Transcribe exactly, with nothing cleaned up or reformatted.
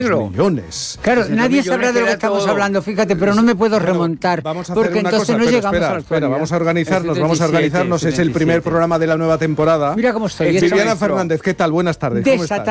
millones. Claro, nadie sabrá de lo que estamos todo. hablando, fíjate, pero no me puedo bueno, remontar. Vamos a hacer porque una entonces cosa, no llegamos espera, a la espera, vamos a organizarnos, es vamos a organizarnos. Es el primer programa de la nueva temporada. Mira cómo estoy. Viviana Fernández, ¿qué tal? Buenas tardes. ¿Cómo estás?